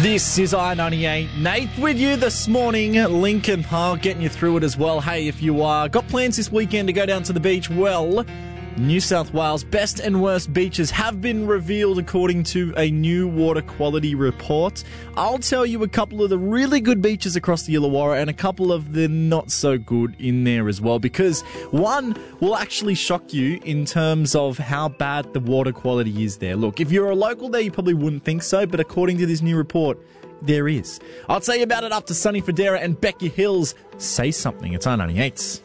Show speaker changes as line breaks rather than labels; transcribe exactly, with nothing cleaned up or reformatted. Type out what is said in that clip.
This is I ninety-eight. Nate with you this morning. Lincoln Park getting you through it as well. Hey, if you uh, got plans this weekend to go down to the beach, well, New South Wales' best and worst beaches have been revealed according to a new water quality report. I'll tell you a couple of the really good beaches across the Illawarra and a couple of the not so good in there as well, because one will actually shock you in terms of how bad the water quality is there. Look, if you're a local there, you probably wouldn't think so, but according to this new report, there is. I'll tell you about it after Sonny Fodera and Becky Hills Say Something. It's I ninety-eight.